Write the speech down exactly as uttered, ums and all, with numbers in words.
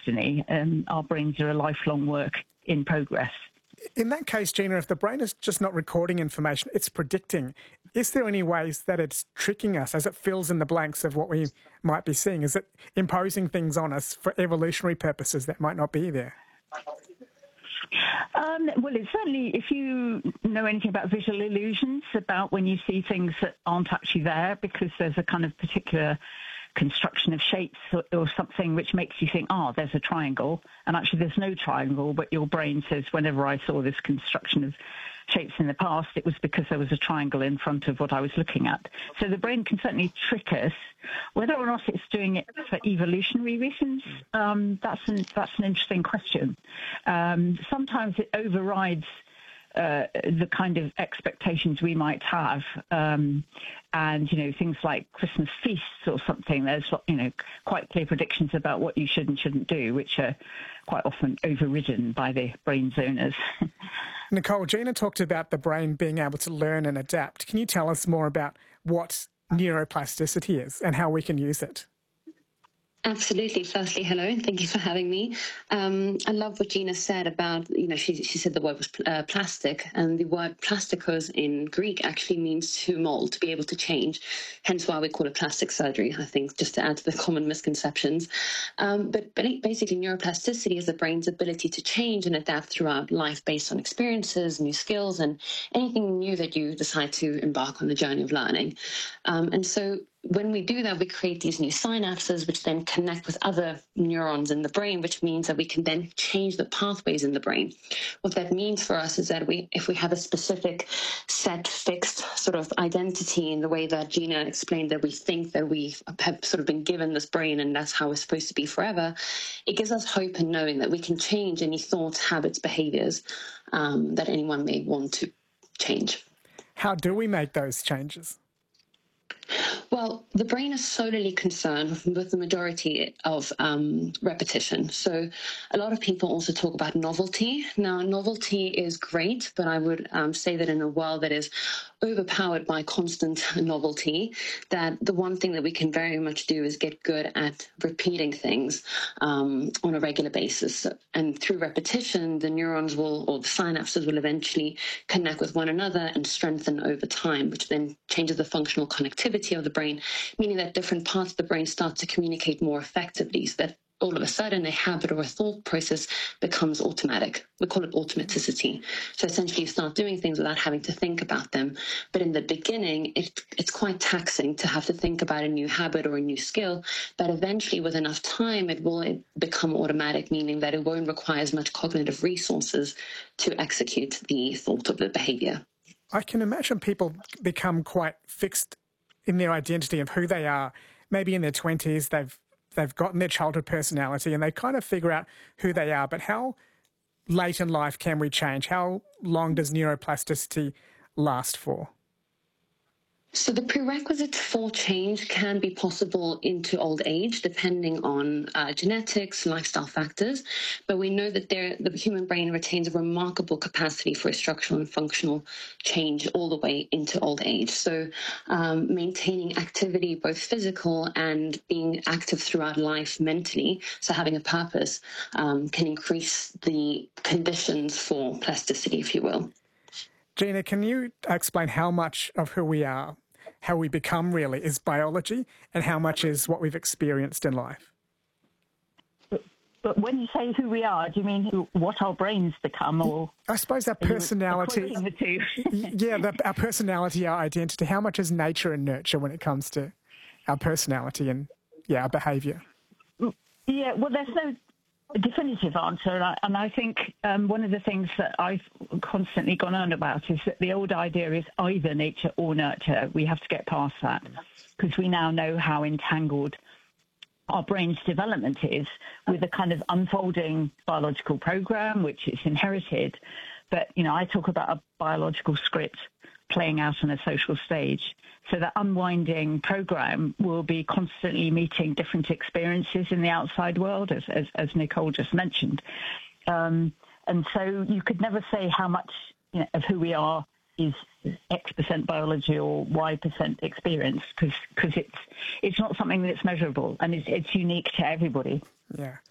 destiny. Um, our brains are a lifelong work in progress. In that case, Gina, if the brain is just not recording information, it's predicting. Is there any ways that it's tricking us as it fills in the blanks of what we might be seeing? Is it imposing things on us for evolutionary purposes that might not be there? Um, well, it's certainly, if you know anything about visual illusions, about when you see things that aren't actually there because there's a kind of particular construction of shapes or, or something which makes you think, oh, there's a triangle, and actually there's no triangle, but your brain says, whenever I saw this construction of shapes in the past, it was because there was a triangle in front of what I was looking at. So the brain can certainly trick us. Whether or not it's doing it for evolutionary reasons, um, that's an, that's an interesting question. Um, sometimes it overrides Uh, the kind of expectations we might have, um, and you know, things like Christmas feasts or something. There's, you know, quite clear predictions about what you should and shouldn't do, which are quite often overridden by the brain's owners. Nicole, Gina talked about the brain being able to learn and adapt. Can you tell us more about what neuroplasticity is and how we can use it? Absolutely. Firstly, hello, and thank you for having me. Um, I love what Gina said about, you know, she, she said the word was uh, plastic, and the word plastikos in Greek actually means to mold, to be able to change, hence why we call it plastic surgery, I think, just to add to the common misconceptions. Um, but, but basically, neuroplasticity is the brain's ability to change and adapt throughout life based on experiences, new skills, and anything new that you decide to embark on the journey of learning. Um, and so when we do that, we create these new synapses, which then connect with other neurons in the brain, which means that we can then change the pathways in the brain. What that means for us is that we, if we have a specific set, fixed sort of identity in the way that Gina explained, that we think that we have sort of been given this brain and that's how we're supposed to be forever, it gives us hope in knowing that we can change any thoughts, habits, behaviors um, that anyone may want to change. How do we make those changes? Well, the brain is solely concerned with the majority of um, repetition. So a lot of people also talk about novelty. Now, novelty is great, but I would um, say that in a world that is overpowered by constant novelty, that the one thing that we can very much do is get good at repeating things um, on a regular basis. And through repetition, the neurons will, or the synapses will eventually connect with one another and strengthen over time, which then changes the functional connectivity of the brain, meaning that different parts of the brain start to communicate more effectively, so that all of a sudden a habit or a thought process becomes automatic. We call it automaticity. So essentially you start doing things without having to think about them. But in the beginning, it, it's quite taxing to have to think about a new habit or a new skill. But eventually, with enough time, it will become automatic, meaning that it won't require as much cognitive resources to execute the thought or the behavior. I can imagine people become quite fixed in their identity of who they are. Maybe in their twenties, they've they've gotten their childhood personality and they kind of figure out who they are. But how late in life can we change? How long does neuroplasticity last for? So the prerequisite for change can be possible into old age, depending on uh, genetics, lifestyle factors. But we know that there, the human brain retains a remarkable capacity for structural and functional change all the way into old age. So um, maintaining activity, both physical and being active throughout life mentally, so having a purpose, um, can increase the conditions for plasticity, if you will. Gina, can you explain how much of who we are, how we become really, is biology and how much is what we've experienced in life? But, but when you say who we are, do you mean who, what our brains become? Or I suppose our personality, the two? yeah, the, our personality, our identity, how much is nature and nurture when it comes to our personality and, yeah, our behaviour? Yeah, well, there's no definitive answer, and I, and I think um, one of the things that I've constantly gone on about is that the old idea is either nature or nurture. We have to get past that because we now know how entangled our brain's development is with a kind of unfolding biological program, which is inherited. But, you know, I talk about a biological script playing out on a social stage. So that unwinding program will be constantly meeting different experiences in the outside world, as, as, as Nicole just mentioned. Um, and so you could never say how much, you know, of who we are is X percent biology or Y percent experience, because because it's it's not something that's measurable and it's, it's unique to everybody. Yeah.